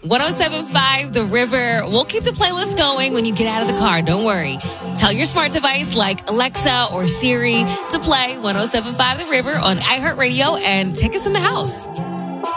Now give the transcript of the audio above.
1075 The River. We'll keep the playlist going when you get out of the car. Don't worry. Tell your smart device like Alexa or Siri to play 1075 The River on iHeartRadio and take us in the house.